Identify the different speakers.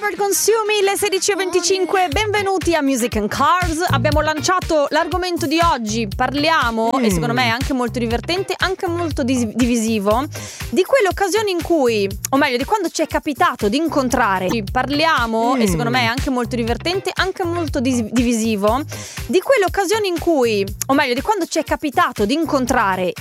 Speaker 1: Robert Consumi, le 16:25, benvenuti a Music and Cars. Abbiamo lanciato l'argomento di oggi, parliamo, e secondo me è anche molto divertente, anche molto divisivo, di quelle occasioni in cui, o meglio, di quando ci è capitato di incontrare, parliamo, e secondo me è anche molto divertente, anche molto divisivo, di quelle occasioni in cui, o meglio, di quando ci è capitato di incontrare